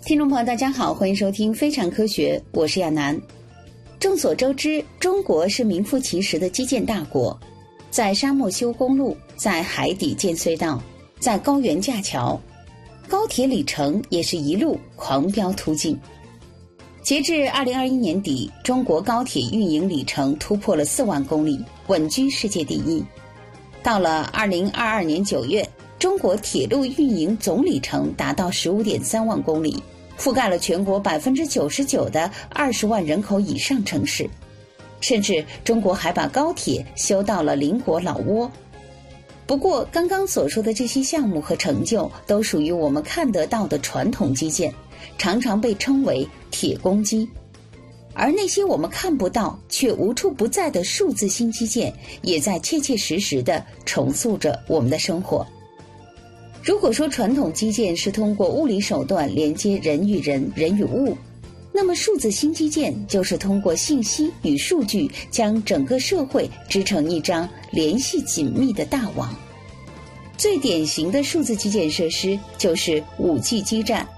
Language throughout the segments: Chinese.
听众朋友大家好，欢迎收听非常科学，我是亚楠。众所周知，中国是名副其实的基建大国，在沙漠修公路，在海底建隧道，在高原架桥，高铁里程也是一路狂飙突进。截至2021年底，中国高铁运营里程突破了4万公里，稳居世界第一。到了2022年9月，中国铁路运营总里程达到 15.3 万公里，覆盖了全国 99% 的20万人口以上城市，甚至中国还把高铁修到了邻国老挝。不过刚刚所说的这些项目和成就都属于我们看得到的传统基建，常常被称为铁公鸡。而那些我们看不到却无处不在的数字新基建，也在切切实实地重塑着我们的生活。如果说传统基建是通过物理手段连接人与人、人与物，那么数字新基建就是通过信息与数据将整个社会织成一张联系紧密的大网。最典型的数字基建设施就是 5G 基站。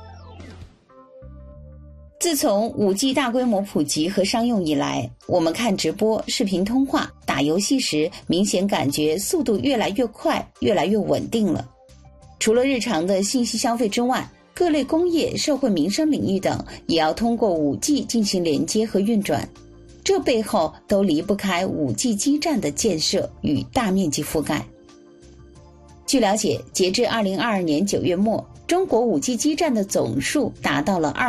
自从 5G 大规模普及和商用以来，我们看直播、视频通话、打游戏时，明显感觉速度越来越快，越来越稳定了。除了日常的信息消费之外，各类工业、社会民生领域等也要通过 5G 进行连接和运转，这背后都离不开 5G 基站的建设与大面积覆盖。据了解，截至2022年9月末，中国 5G 基站的总数达到了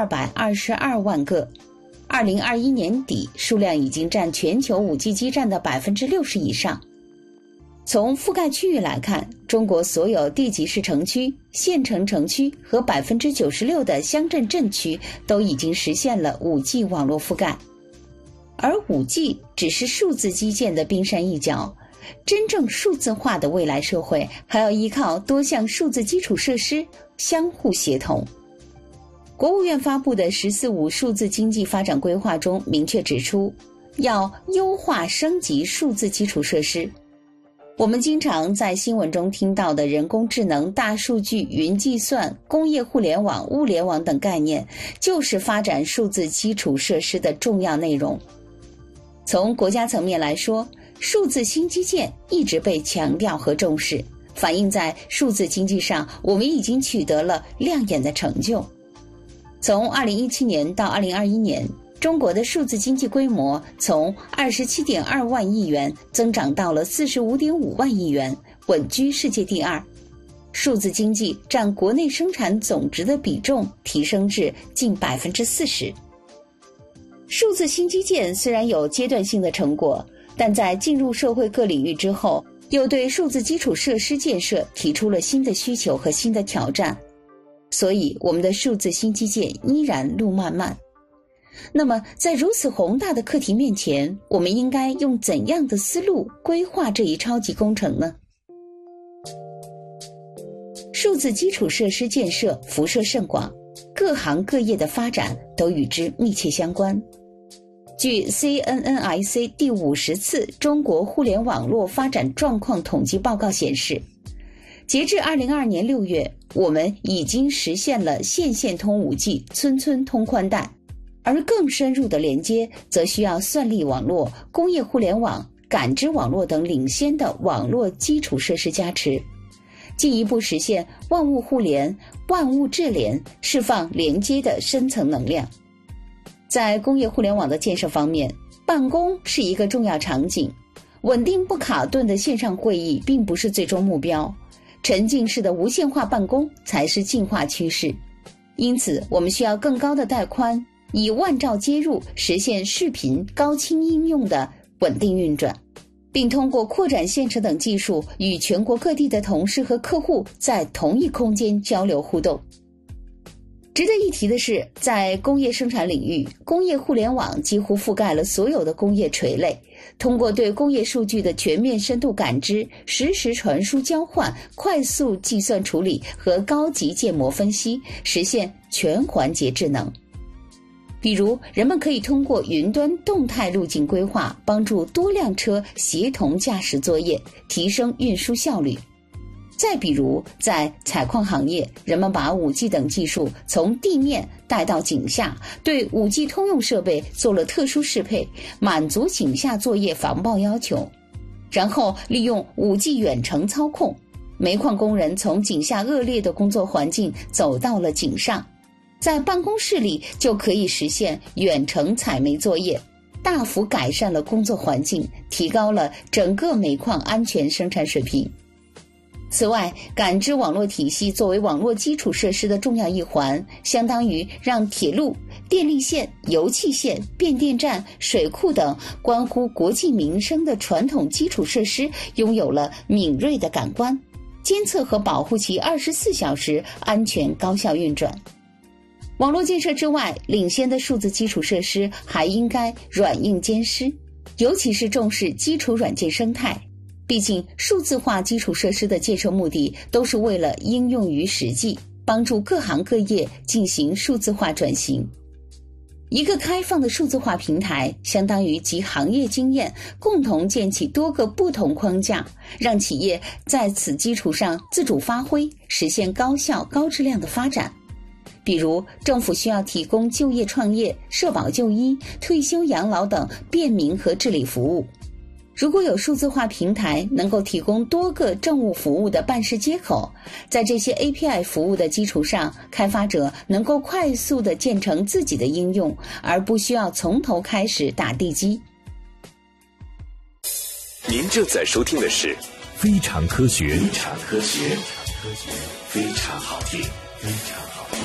222万个，2021年底数量已经占全球 5G 基站的 60% 以上。从覆盖区域来看，中国所有地级市城区、县城城区和 96% 的乡镇镇区都已经实现了 5G 网络覆盖。而 5G 只是数字基建的冰山一角，真正数字化的未来社会还要依靠多项数字基础设施相互协同。国务院发布的“十四五”数字经济发展规划中明确指出，要优化升级数字基础设施。我们经常在新闻中听到的人工智能、大数据、云计算、工业互联网、物联网等概念，就是发展数字基础设施的重要内容。从国家层面来说，数字新基建一直被强调和重视，反映在数字经济上，我们已经取得了亮眼的成就。从2017年到2021年，中国的数字经济规模从 27.2 万亿元增长到了 45.5 万亿元，稳居世界第二。数字经济占国内生产总值的比重提升至近 40%。数字新基建虽然有阶段性的成果，但在进入社会各领域之后，又对数字基础设施建设提出了新的需求和新的挑战。所以我们的数字新基建依然路漫漫。那么在如此宏大的课题面前，我们应该用怎样的思路规划这一超级工程呢？数字基础设施建设辐射甚广，各行各业的发展都与之密切相关。据 CNNIC 第50次中国互联网络发展状况统计报告显示，截至2022年6月，我们已经实现了县县通 5G， 村村通宽带。而更深入的连接则需要算力网络、工业互联网、感知网络等领先的网络基础设施加持，进一步实现万物互联、万物智联，释放连接的深层能量。在工业互联网的建设方面，办公是一个重要场景，稳定不卡顿的线上会议并不是最终目标，沉浸式的无线化办公才是进化趋势。因此我们需要更高的带宽，以万兆接入实现视频高清应用的稳定运转，并通过扩展线程等技术与全国各地的同事和客户在同一空间交流互动。值得一提的是，在工业生产领域，工业互联网几乎覆盖了所有的工业垂类，通过对工业数据的全面深度感知、实时传输交换、快速计算处理和高级建模分析，实现全环节智能。比如，人们可以通过云端动态路径规划，帮助多辆车协同驾驶作业，提升运输效率。 再比如，在采矿行业，人们把 5G 等技术从地面带到井下，对 5G 通用设备做了特殊适配，满足井下作业防爆要求。然后利用 5G 远程操控，煤矿工人从井下恶劣的工作环境走到了井上，在办公室里就可以实现远程采煤作业，大幅改善了工作环境，提高了整个煤矿安全生产水平。此外，感知网络体系作为网络基础设施的重要一环，相当于让铁路、电力线、油气线、变电站、水库等关乎国计民生的传统基础设施拥有了敏锐的感官，监测和保护其24小时安全高效运转。网络建设之外，领先的数字基础设施还应该软硬兼施，尤其是重视基础软件生态。毕竟数字化基础设施的建设目的都是为了应用于实际，帮助各行各业进行数字化转型。一个开放的数字化平台相当于集行业经验，共同建起多个不同框架，让企业在此基础上自主发挥，实现高效高质量的发展。比如政府需要提供就业创业、社保就医、退休养老等便民和治理服务。如果有数字化平台能够提供多个政务服务的办事接口，在这些 API 服务的基础上，开发者能够快速地建成自己的应用，而不需要从头开始打地基。 您正在收听的是非常科学，非常科学，非常好听，非常好听。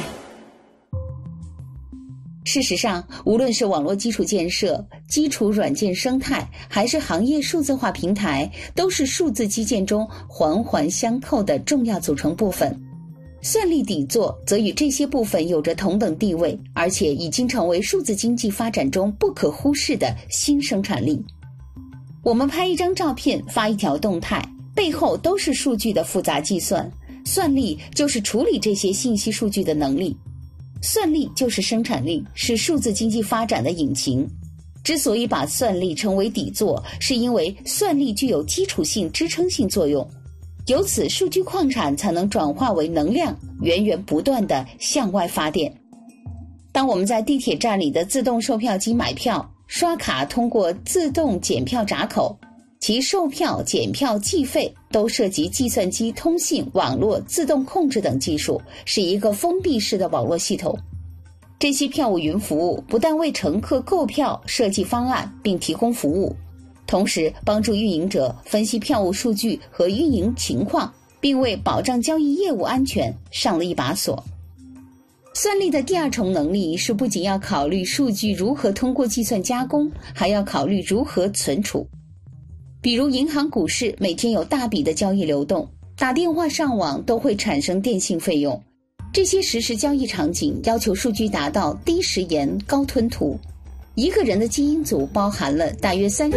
事实上，无论是网络基础建设、基础软件生态，还是行业数字化平台，都是数字基建中环环相扣的重要组成部分。算力底座则与这些部分有着同等地位，而且已经成为数字经济发展中不可忽视的新生产力。我们拍一张照片，发一条动态，背后都是数据的复杂计算，算力就是处理这些信息数据的能力。算力就是生产力，是数字经济发展的引擎。之所以把算力称为底座，是因为算力具有基础性支撑性作用，由此数据矿产才能转化为能量，源源不断地向外发电。当我们在地铁站里的自动售票机买票，刷卡通过自动检票闸口，其售票、检票、计费都涉及计算机、通信、网络、自动控制等技术，是一个封闭式的网络系统。这些票务云服务不但为乘客购票、设计方案并提供服务，同时帮助运营者分析票务数据和运营情况，并为保障交易业务安全上了一把锁。算力的第二重能力是不仅要考虑数据如何通过计算加工，还要考虑如何存储。比如银行股市每天有大笔的交易流动，打电话上网都会产生电信费用，这些实时交易场景要求数据达到低时延高吞吐。一个人的基因组包含了大约